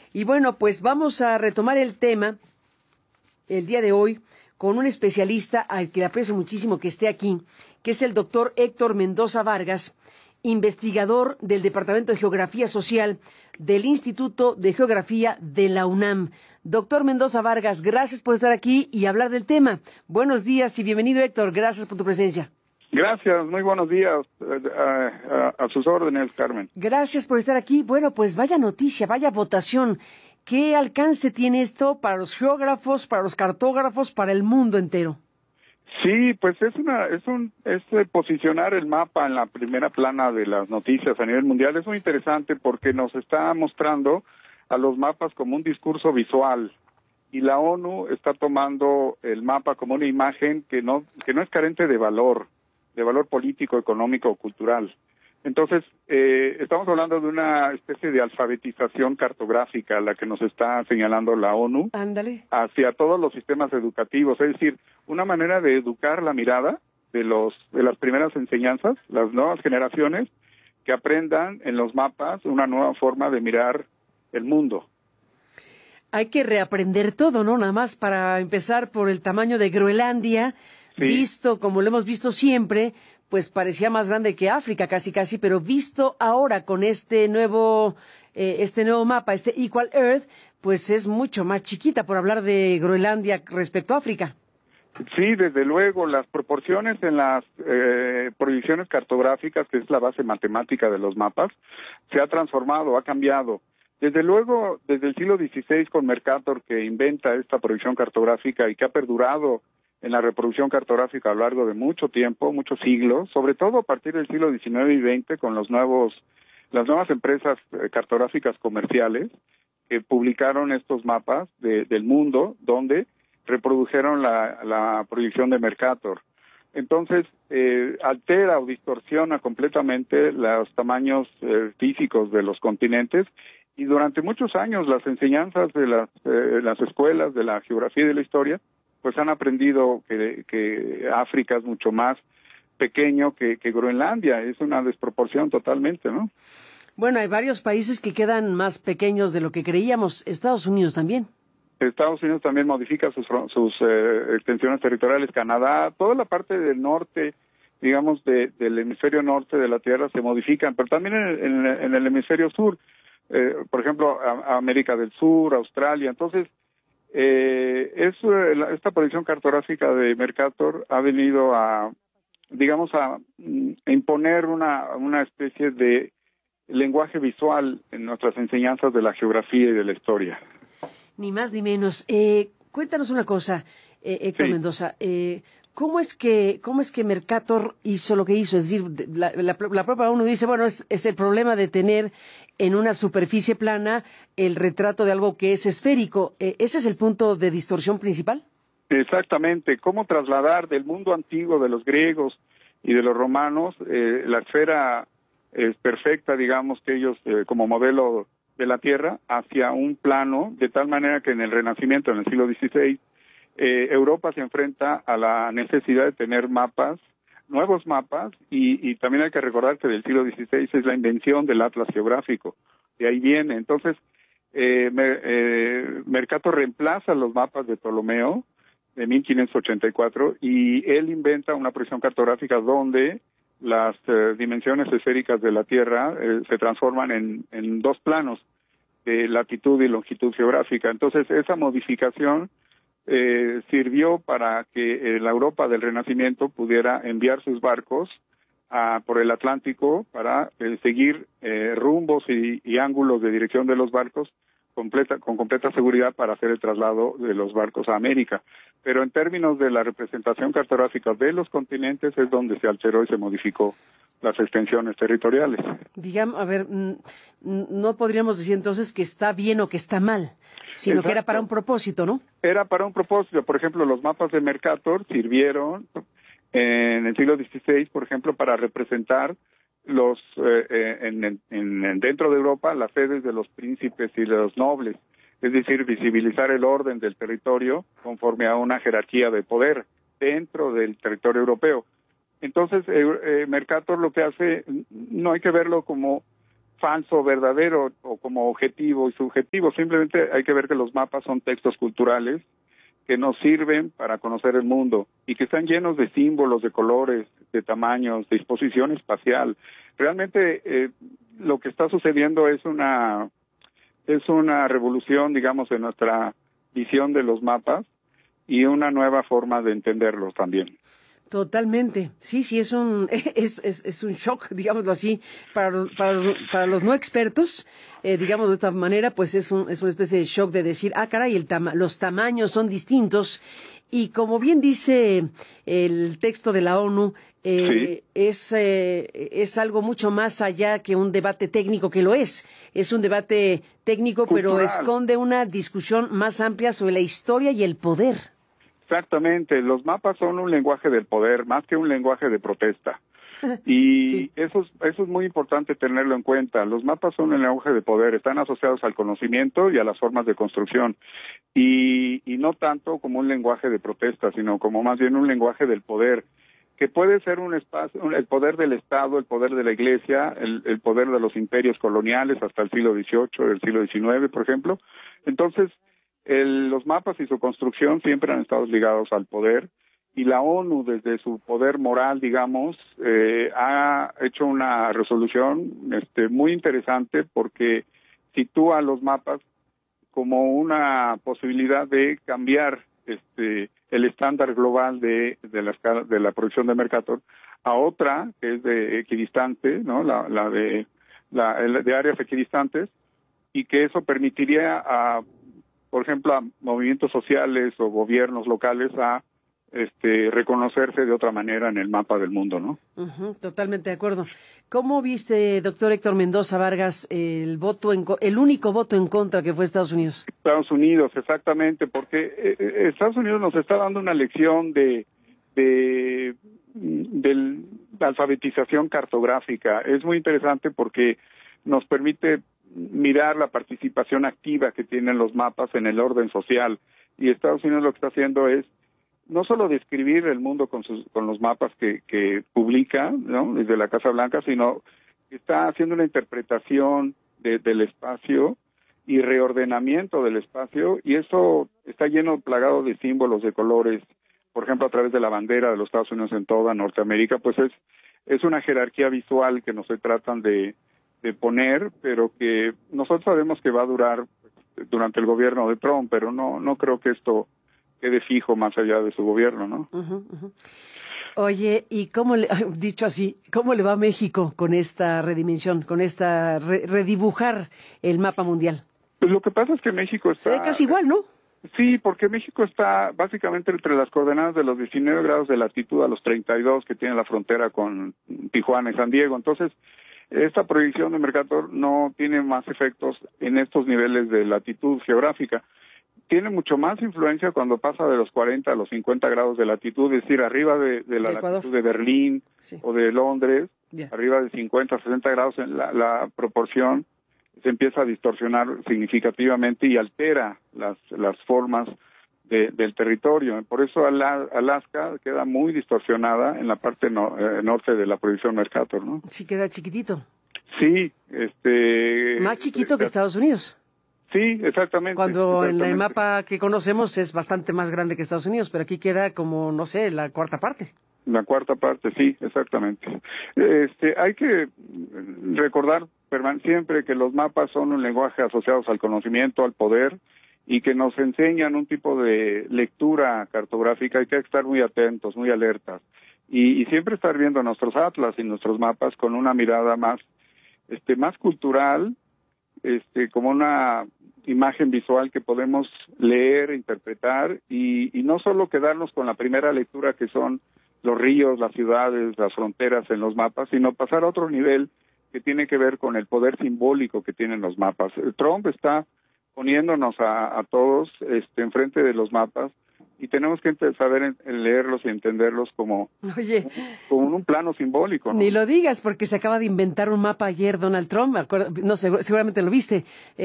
Y bueno, pues vamos a retomar el tema el día de hoy con un especialista al que le aprecio muchísimo que esté aquí, que es el doctor Héctor Mendoza Vargas, investigador del Departamento de Geografía Social del Instituto de Geografía de la UNAM. Doctor Mendoza Vargas, gracias por estar aquí y hablar del tema. Buenos días y bienvenido, Héctor. Gracias por tu presencia. Gracias, muy buenos días. A sus órdenes, Carmen. Gracias por estar aquí. Bueno, pues vaya noticia, vaya votación. ¿Qué alcance tiene esto para los geógrafos, para los cartógrafos, para el mundo entero? Sí, pues es posicionar el mapa en la primera plana de las noticias a nivel mundial. Es muy interesante porque nos está mostrando a los mapas como un discurso visual, y la ONU está tomando el mapa como una imagen que no es carente de valor político, económico o cultural. Entonces, estamos hablando de una especie de alfabetización cartográfica a la que nos está señalando la ONU. Ándale. Hacia todos los sistemas educativos, es decir, una manera de educar la mirada de las primeras enseñanzas, las nuevas generaciones, que aprendan en los mapas una nueva forma de mirar el mundo. Hay que reaprender todo, ¿no? Nada más para empezar por el tamaño de Groenlandia, sí. Visto como lo hemos visto siempre, pues parecía más grande que África, casi, pero visto ahora con este nuevo mapa, este Equal Earth, pues es mucho más chiquita, por hablar de Groenlandia respecto a África. Sí, desde luego, las proporciones en las proyecciones cartográficas, que es la base matemática de los mapas, se ha transformado, ha cambiado. Desde luego, desde el siglo XVI con Mercator, que inventa esta proyección cartográfica y que ha perdurado en la reproducción cartográfica a lo largo de mucho tiempo, muchos siglos, sobre todo a partir del siglo XIX y XX con las nuevas empresas cartográficas comerciales que publicaron estos mapas del mundo, donde reprodujeron la proyección de Mercator. Entonces, altera o distorsiona completamente los tamaños físicos de los continentes, y durante muchos años las enseñanzas de las escuelas de la geografía y de la historia pues han aprendido que África es mucho más pequeño que Groenlandia. Es una desproporción totalmente, ¿no? Bueno, hay varios países que quedan más pequeños de lo que creíamos. Estados Unidos también. Estados Unidos también modifica sus extensiones territoriales. Canadá, toda la parte del norte, digamos, del hemisferio norte de la Tierra se modifican, pero también en el hemisferio sur. Por ejemplo, América del Sur, Australia. Entonces, esta proyección cartográfica de Mercator ha venido a imponer una especie de lenguaje visual en nuestras enseñanzas de la geografía y de la historia. Ni más ni menos. Cuéntanos una cosa, Héctor Sí. Mendoza. ¿Cómo es que Mercator hizo lo que hizo? Es decir, la propia ONU dice, bueno, es el problema de tener en una superficie plana el retrato de algo que es esférico. ¿Ese es el punto de distorsión principal? Exactamente. ¿Cómo trasladar del mundo antiguo de los griegos y de los romanos la esfera perfecta, digamos, que ellos como modelo de la Tierra, hacia un plano, de tal manera que en el Renacimiento, en el siglo XVI, Europa se enfrenta a la necesidad de tener nuevos mapas, y también hay que recordar que del siglo XVI es la invención del atlas geográfico, de ahí viene. Entonces, Mercator reemplaza los mapas de Ptolomeo de 1584 y él inventa una proyección cartográfica donde las dimensiones esféricas de la Tierra se transforman en dos planos, de latitud y longitud geográfica. Entonces, esa modificación sirvió para que la Europa del Renacimiento pudiera enviar sus barcos por el Atlántico para seguir rumbos y ángulos de dirección de los barcos con completa seguridad para hacer el traslado de los barcos a América. Pero en términos de la representación cartográfica de los continentes es donde se alteró y se modificó las extensiones territoriales. Digamos, a ver, no podríamos decir entonces que está bien o que está mal, sino Exacto. Que era para un propósito, ¿no? Era para un propósito. Por ejemplo, los mapas de Mercator sirvieron en el siglo XVI, por ejemplo, para representar dentro de Europa las sedes de los príncipes y de los nobles, es decir, visibilizar el orden del territorio conforme a una jerarquía de poder dentro del territorio europeo. Entonces, Mercator lo que hace, no hay que verlo como falso, verdadero, o como objetivo y subjetivo. Simplemente hay que ver que los mapas son textos culturales que nos sirven para conocer el mundo y que están llenos de símbolos, de colores, de tamaños, de disposición espacial. Realmente lo que está sucediendo es una revolución, digamos, en nuestra visión de los mapas y una nueva forma de entenderlos también. Totalmente. Sí, es un es un shock, digámoslo así, para los no expertos, digamos de esta manera, pues es una especie de shock de decir, caray, los tamaños son distintos y como bien dice el texto de la ONU, Sí. es algo mucho más allá que un debate técnico, que lo es. Es un debate técnico, Cultural. pero esconde una discusión más amplia sobre la historia y el poder. Exactamente, los mapas son un lenguaje del poder, más que un lenguaje de protesta. Y Sí. eso es muy importante tenerlo en cuenta. Los mapas son un lenguaje de poder, están asociados al conocimiento y a las formas de construcción. Y no tanto como un lenguaje de protesta, sino como más bien un lenguaje del poder, que puede ser un espacio, el poder del Estado, el poder de la Iglesia, el poder de los imperios coloniales hasta el siglo XVIII, el siglo XIX, por ejemplo. Entonces, los mapas y su construcción siempre han estado ligados al poder, y la ONU, desde su poder moral, digamos, ha hecho una resolución muy interesante, porque sitúa los mapas como una posibilidad de cambiar el estándar global de la producción de Mercator a otra que es de equidistante, ¿no? El de áreas equidistantes, y que eso permitiría por ejemplo, a movimientos sociales o gobiernos locales a reconocerse de otra manera en el mapa del mundo, ¿no? Totalmente de acuerdo. ¿Cómo viste, doctor Héctor Mendoza Vargas, el único voto en contra que fue Estados Unidos? Estados Unidos, exactamente, porque Estados Unidos nos está dando una lección de la alfabetización cartográfica. Es muy interesante porque nos permite mirar la participación activa que tienen los mapas en el orden social, y Estados Unidos lo que está haciendo es no solo describir el mundo con los mapas que publica, ¿no?, desde la Casa Blanca, sino que está haciendo una interpretación del espacio y reordenamiento del espacio, y eso está plagado de símbolos, de colores. Por ejemplo, a través de la bandera de los Estados Unidos en toda Norteamérica, pues es una jerarquía visual que no se tratan de poner, pero que nosotros sabemos que va a durar durante el gobierno de Trump, pero no creo que esto quede fijo más allá de su gobierno, ¿no? Oye, ¿y dicho así, cómo le va a México con esta redimensión, con esta redibujar el mapa mundial? Pues lo que pasa es que México está... Se ve casi igual, ¿no? Sí, porque México está básicamente entre las coordenadas de los 19 grados de latitud a los 32 que tiene la frontera con Tijuana y San Diego. Entonces, esta proyección de Mercator no tiene más efectos en estos niveles de latitud geográfica. Tiene mucho más influencia cuando pasa de los 40 a los 50 grados de latitud, es decir, arriba de la latitud de Berlín, sí, o de Londres, arriba de 50 a 60 grados, la proporción se empieza a distorsionar significativamente y altera las formas del territorio. Por eso Alaska queda muy distorsionada en la parte norte de la proyección Mercator, ¿no? Sí, queda chiquitito. Sí, más chiquito que Estados Unidos. Sí, exactamente. Cuando en el mapa que conocemos es bastante más grande que Estados Unidos, pero aquí queda como, no sé, la cuarta parte. La cuarta parte, sí, exactamente. Hay que recordar siempre que los mapas son un lenguaje asociados al conocimiento, al poder, y que nos enseñan un tipo de lectura cartográfica. Hay que estar muy atentos, muy alertas, y siempre estar viendo nuestros atlas y nuestros mapas con una mirada más cultural, como una imagen visual que podemos leer, interpretar, y no solo quedarnos con la primera lectura, que son los ríos, las ciudades, las fronteras en los mapas, sino pasar a otro nivel que tiene que ver con el poder simbólico que tienen los mapas. Trump está poniéndonos a todos enfrente de los mapas, y tenemos que saber leerlos y entenderlos como un plano simbólico, ¿no? Ni lo digas, porque se acaba de inventar un mapa ayer Donald Trump, no, seguramente lo viste,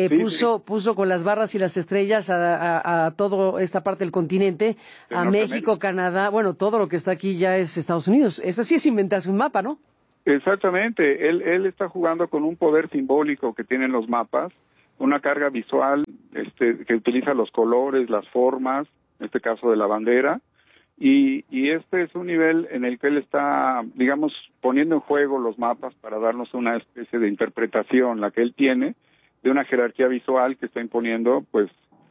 puso con las barras y las estrellas a toda esta parte del continente, a México, Canadá, bueno, todo lo que está aquí ya es Estados Unidos. Eso sí es inventarse un mapa, ¿no? Exactamente, él está jugando con un poder simbólico que tienen los mapas, una carga visual que utiliza los colores, las formas, en este caso de la bandera, y este es un nivel en el que él está, digamos, poniendo en juego los mapas para darnos una especie de interpretación, la que él tiene, de una jerarquía visual que está imponiendo, pues,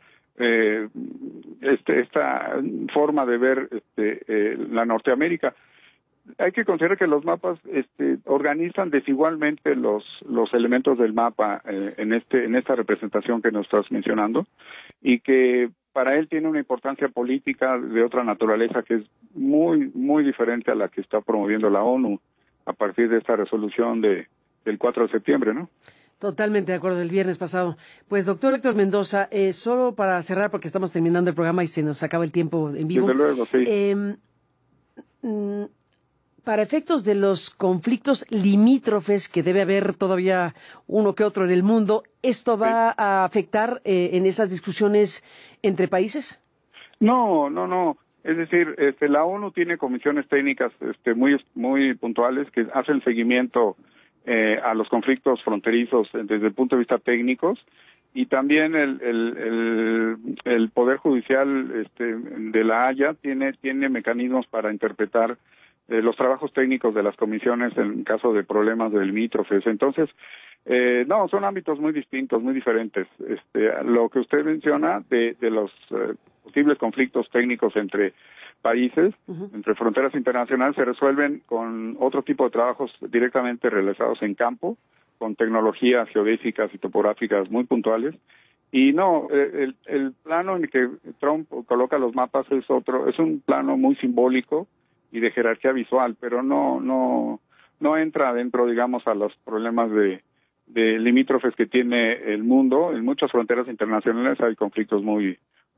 esta forma de ver la Norteamérica. Hay que considerar que los mapas organizan desigualmente los elementos del mapa en esta representación que nos estás mencionando, y que para él tiene una importancia política de otra naturaleza que es muy muy diferente a la que está promoviendo la ONU a partir de esta resolución del 4 de septiembre, ¿no? Totalmente de acuerdo, el viernes pasado. Pues, doctor Héctor Mendoza, solo para cerrar, porque estamos terminando el programa y se nos acaba el tiempo en vivo. Desde luego, sí. Para efectos de los conflictos limítrofes, que debe haber todavía uno que otro en el mundo, ¿esto va a afectar en esas discusiones entre países? No. Es decir, la ONU tiene comisiones técnicas muy puntuales que hacen seguimiento a los conflictos fronterizos desde el punto de vista técnicos, y también el Poder Judicial de La Haya tiene mecanismos para interpretar los trabajos técnicos de las comisiones en caso de problemas de limítrofes. Entonces, no, son ámbitos muy distintos, muy diferentes. Lo que usted menciona de los posibles conflictos técnicos entre países, entre fronteras internacionales, se resuelven con otro tipo de trabajos directamente realizados en campo, con tecnologías geodésicas y topográficas muy puntuales. Y no, el plano en el que Trump coloca los mapas es un plano muy simbólico y de jerarquía visual, pero no entra dentro, digamos, a los problemas de limítrofes que tiene el mundo. En muchas fronteras internacionales hay conflictos de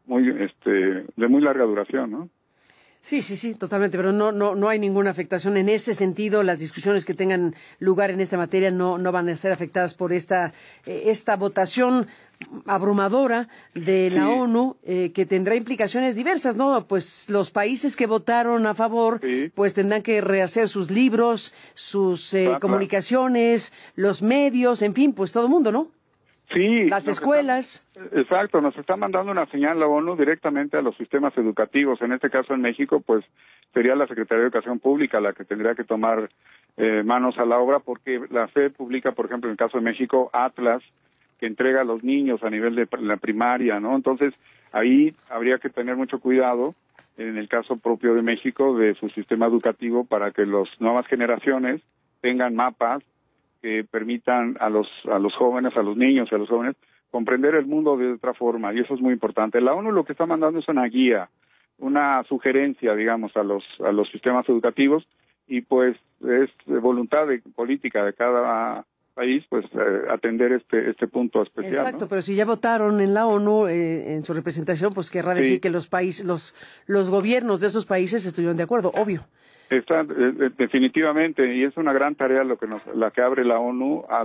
muy larga duración, ¿no? Sí, totalmente, pero no hay ninguna afectación en ese sentido. Las discusiones que tengan lugar en esta materia no van a ser afectadas por esta votación abrumadora de la ONU, que tendrá implicaciones diversas, ¿no? Pues los países que votaron a favor, pues tendrán que rehacer sus libros, sus comunicaciones, los medios, en fin, pues todo el mundo, ¿no? Sí. Las escuelas. Exacto, nos está mandando una señal la ONU directamente a los sistemas educativos. En este caso en México, pues sería la Secretaría de Educación Pública la que tendría que tomar manos a la obra, porque la SED publica, por ejemplo, en el caso de México, Atlas, que entrega a los niños a nivel de la primaria, ¿no? Entonces, ahí habría que tener mucho cuidado, en el caso propio de México, de su sistema educativo, para que las nuevas generaciones tengan mapas que permitan a los jóvenes, a los niños y a los jóvenes, comprender el mundo de otra forma, y eso es muy importante. La ONU lo que está mandando es una guía, una sugerencia, digamos, a los sistemas educativos, y pues es voluntad política de cada país, pues atender este punto especial. Exacto, ¿no? pero si ya votaron en la ONU en su representación, pues querrá decir que los países, los gobiernos de esos países estuvieron de acuerdo, obvio. Está definitivamente, y es una gran tarea la que abre la ONU a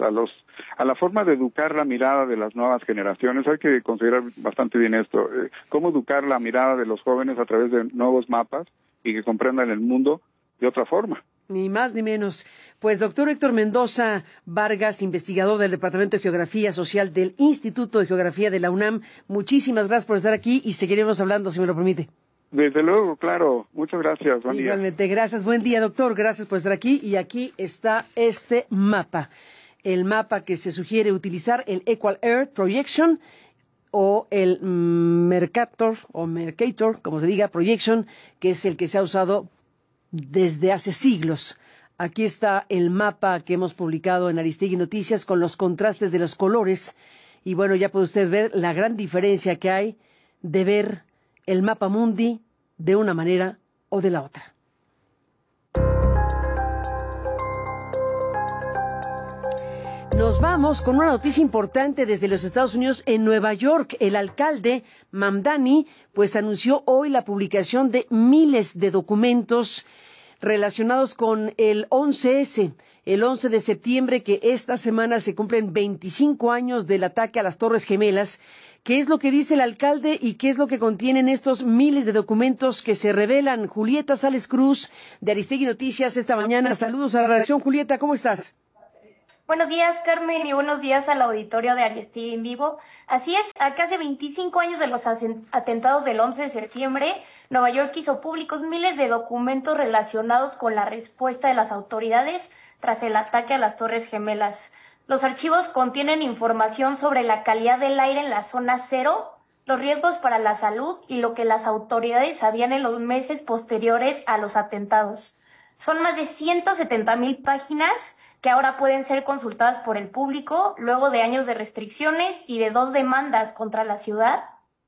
la forma de educar la mirada de las nuevas generaciones. Hay que considerar bastante bien esto, cómo educar la mirada de los jóvenes a través de nuevos mapas y que comprendan el mundo de otra forma. Ni más ni menos. Pues, doctor Héctor Mendoza Vargas, investigador del Departamento de Geografía Social del Instituto de Geografía de la UNAM, muchísimas gracias por estar aquí y seguiremos hablando, si me lo permite. Desde luego, claro. Muchas gracias. Buen día. Igualmente, gracias. Buen día, doctor. Gracias por estar aquí. Y aquí está este mapa. El mapa que se sugiere utilizar, el Equal Earth Projection, o el Mercator, como se diga, Projection, que es el que se ha usado desde hace siglos. Aquí está el mapa que hemos publicado en Aristegui Noticias con los contrastes de los colores. Y bueno, ya puede usted ver la gran diferencia que hay de ver el mapa mundi de una manera o de la otra. Nos vamos con una noticia importante desde los Estados Unidos. En Nueva York, el alcalde Mamdani pues anunció hoy la publicación de miles de documentos relacionados con el 11S, el 11 de septiembre, que esta semana se cumplen 25 años del ataque a las Torres Gemelas. ¿Qué es lo que dice el alcalde y qué es lo que contienen estos miles de documentos que se revelan? Julieta Sales Cruz, de Aristegui Noticias, esta mañana. Saludos a la redacción. Julieta, ¿cómo estás? Buenos días, Carmen, y buenos días al auditorio de Aristegui en vivo. Así es, a casi 25 años de los atentados del 11 de septiembre, Nueva York hizo públicos miles de documentos relacionados con la respuesta de las autoridades tras el ataque a las Torres Gemelas. Los archivos contienen información sobre la calidad del aire en la zona cero, los riesgos para la salud y lo que las autoridades sabían en los meses posteriores a los atentados. Son más de 170,000 páginas que ahora pueden ser consultadas por el público luego de años de restricciones y de 2 demandas contra la ciudad.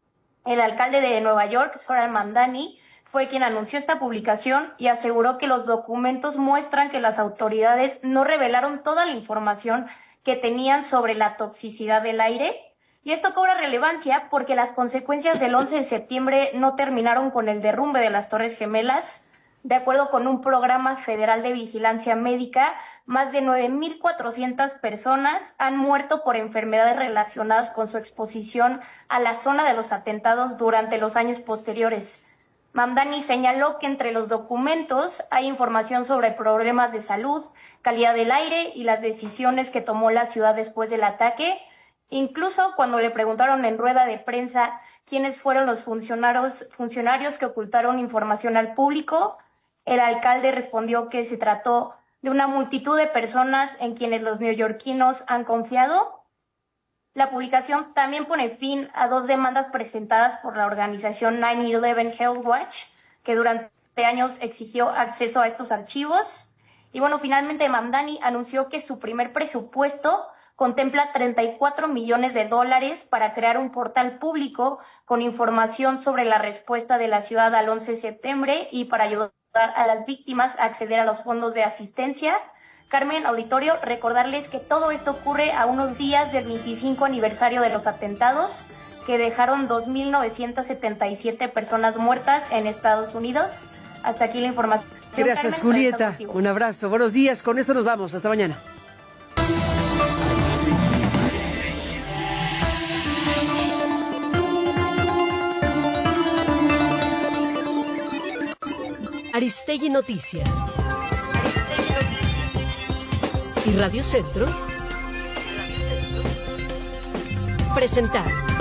El alcalde de Nueva York, Zohran Mamdani, fue quien anunció esta publicación y aseguró que los documentos muestran que las autoridades no revelaron toda la información que tenían sobre la toxicidad del aire. Y esto cobra relevancia porque las consecuencias del 11 de septiembre no terminaron con el derrumbe de las Torres Gemelas. De acuerdo con un programa federal de vigilancia médica, más de 9,400 personas han muerto por enfermedades relacionadas con su exposición a la zona de los atentados durante los años posteriores. Mamdani señaló que entre los documentos hay información sobre problemas de salud, calidad del aire y las decisiones que tomó la ciudad después del ataque. Incluso cuando le preguntaron en rueda de prensa quiénes fueron los funcionarios que ocultaron información al público, el alcalde respondió que se trató de una multitud de personas en quienes los neoyorquinos han confiado. La publicación también pone fin a 2 demandas presentadas por la organización 9/11 Health Watch, que durante años exigió acceso a estos archivos. Y bueno, finalmente Mamdani anunció que su primer presupuesto contempla $34 millones para crear un portal público con información sobre la respuesta de la ciudad al 11 de septiembre y para ayudar a las víctimas a acceder a los fondos de asistencia. Carmen, auditorio, recordarles que todo esto ocurre a unos días del 25 aniversario de los atentados que dejaron 2,977 personas muertas en Estados Unidos. Hasta aquí la información. Gracias, Carmen, Julieta. Un abrazo. Buenos días. Con esto nos vamos. Hasta mañana. Aristegui Noticias. Y Radio Centro presentaron.